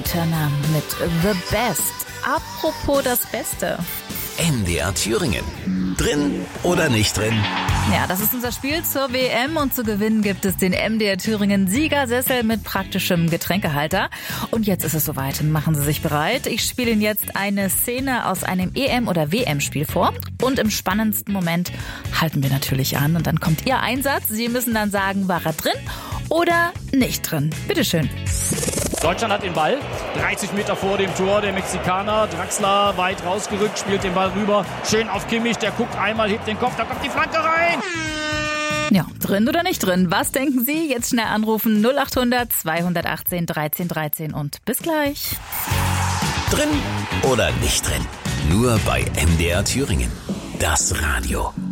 Tina Turner mit The Best. Apropos das Beste. MDR Thüringen. Drin oder nicht drin? Ja, das ist unser Spiel zur WM und zu gewinnen gibt es den MDR Thüringen Siegersessel mit praktischem Getränkehalter. Und jetzt ist es soweit. Machen Sie sich bereit. Ich spiele Ihnen jetzt eine Szene aus einem EM- oder WM-Spiel vor. Und im spannendsten Moment halten wir natürlich an. Und dann kommt Ihr Einsatz. Sie müssen dann sagen, war er drin oder nicht drin. Bitteschön. Deutschland hat den Ball, 30 Meter vor dem Tor, der Mexikaner, Draxler weit rausgerückt, spielt den Ball rüber, schön auf Kimmich, der guckt einmal, hebt den Kopf, da kommt die Flanke rein. Ja, drin oder nicht drin? Was denken Sie? Jetzt schnell anrufen 0800 218 13 13 und bis gleich. Drin oder nicht drin? Nur bei MDR Thüringen. Das Radio.